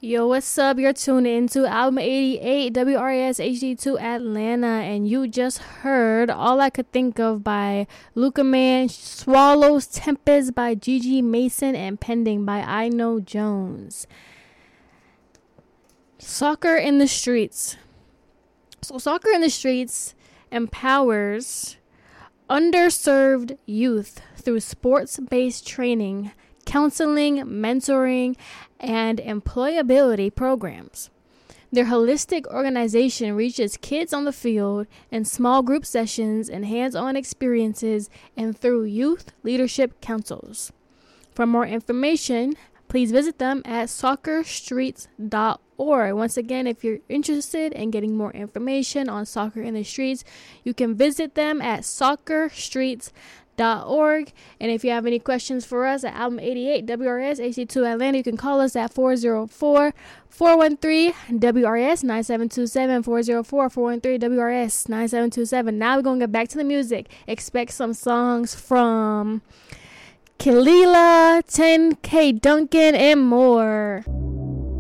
Yo, what's up? You're tuned into Album 88 WRS HD2 Atlanta, and you just heard All I Could Think of by Luca Man, Swallows Tempest by Gigi Mason, and Pending by I Know Jones. Soccer in the Streets. So Soccer in the Streets empowers underserved youth through sports-based training, counseling, mentoring, and employability programs. Their holistic organization reaches kids on the field in small group sessions and hands-on experiences and through youth leadership councils. For more information, please visit them at soccerstreets.org. Once again, if you're interested in getting more information on Soccer in the Streets, you can visit them at soccerstreets.org. And if you have any questions for us at Album 88 WRS HD2 Atlanta, you can call us at 404-413-WRS-9727, 404-413-WRS-9727. Now we're going to get back to the music. Expect some songs from Kalila, 10K Duncan, and more.